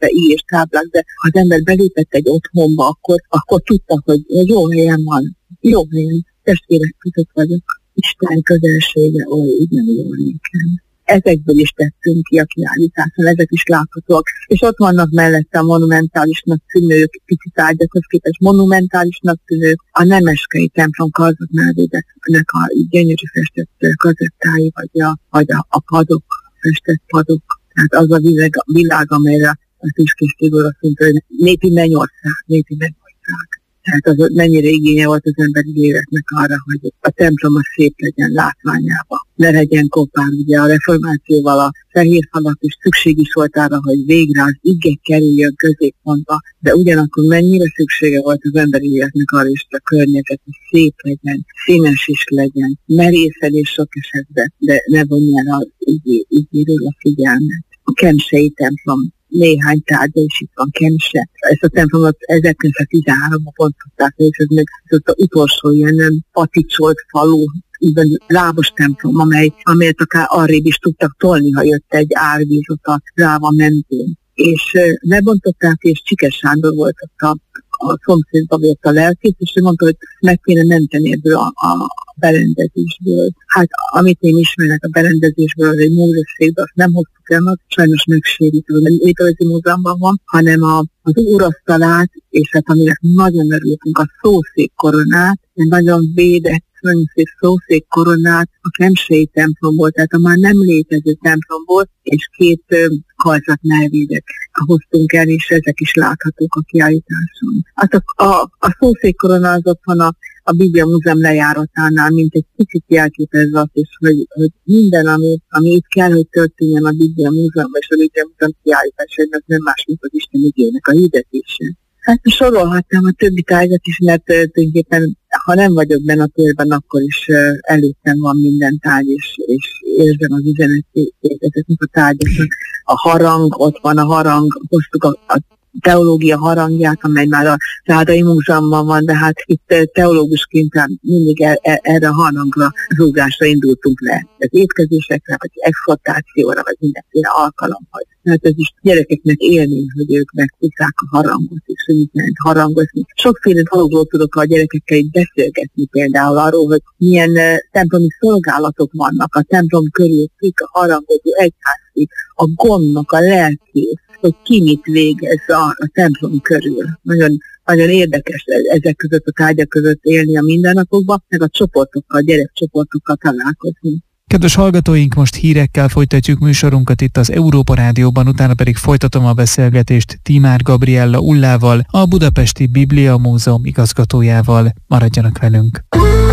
persze és táblák, de ha az ember belépett egy otthonba, akkor tudta, hogy jó helyen van, jó helyen, testvérek között vagyok, Isten közelsége, így nem jól nekem. Ezekből is tettünk ki a kiállításon, ezek is láthatóak. És ott vannak mellette a monumentálisnak tűnők, picit ágyakhoz képest monumentálisnak tűnők, a Nemeskei templom karzatnálvédeknek a gyönyörű festett kazettái, vagy a padok, festett padok. Tehát az a világ, amelyre a tüskészségből azt mondta, hogy népi mennyország. Tehát az mennyire igénye volt az emberi életnek arra, hogy a templom az szép legyen látványába. Ne legyen kopár, ugye a reformációval a fehér falak is szükség is volt arra, hogy végre az ige kerüljön középpontba, de ugyanakkor mennyire szüksége volt az emberi életnek arra is, hogy a környezet szép legyen, színes is legyen, merészen és sok esetben, de ne vonjál az igéről a figyelmet. A Kemsei templom néhány tárgya is itt van, Kemse. Ezt a templomot 1913-ban bontották, és ez még az utolsó ilyen paticsolt falu, íben lábos templom, amelyet akár arrébb is tudtak tolni, ha jött egy árvíz ott a Dráva mentén. És lebontották, és Csikes Sándor volt ott a szomszédban volt a lelkész, és ő mondta, hogy meg kéne menteni ebből a berendezésből. Hát, amit én ismerek a berendezésből, az egy múzeumszékbe, azt nem hoztuk el, az sajnos megsérít, hogy nem Létrehozási Múzeumban van, hanem az úrasztalát, és hát aminek nagyon örültünk, a szószék koronát, egy nagyon védett, nagyon szép szószék koronát a Kemsei templomból, tehát a már nem létező templomból, és 2 karzatnálvédet hoztunk el, és ezek is láthatók a kiállításon. Hát a szószék korona az ott van a Biblia Múzeum lejáratánál, mint egy kicsit jelképezve azt is, hogy minden, ami itt kell, hogy történjen a Biblia Múzeumban, és a Biblia Múzeum kiállításában, az nem más, mint az Isten igének a hirdetése. Hát sorolhatnám a többi tárgyat is, mert tulajdonképpen, ha nem vagyok benne a térben, akkor is előttem van minden tárgy, és érzem az üzenetét ezeknek a tárgyaknak. A harang, ott van a harang, hoztuk a teológia harangját, amely már a Rádai Múzeumban van, de hát itt teológusként mindig erre a harangra, zúgásra indultunk le. Az étkezésekre, vagy exhortációra, vagy mindenféle alkalomhoz. Hát ez is gyerekeknek élmény, hogy ők megtudják a harangot, és hogy mit jelent harangozni. Sokféle dologról tudok a gyerekekkel így beszélgetni, például arról, hogy milyen templomi szolgálatok vannak a templom körül, kik a harangozó egyházti, a gondnak a lelkész, hogy ki mit végez a templom körül. Nagyon, nagyon érdekes ezek között a tárgyak között élni a mindennapokban, meg a csoportokkal, a gyerekcsoportokkal találkozni. Kedves hallgatóink, most hírekkel folytatjuk műsorunkat itt az Európa Rádióban, utána pedig folytatom a beszélgetést Tímár Gabriella Ullával, a Budapesti Biblia Múzeum igazgatójával. Maradjanak velünk!